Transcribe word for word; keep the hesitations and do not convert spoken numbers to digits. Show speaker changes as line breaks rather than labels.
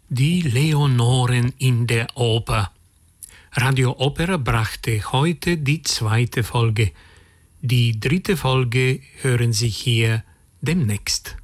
Die Leonoren in der Oper. Radio Opera brachte heute die zweite Folge. Die dritte Folge hören Sie hier demnächst.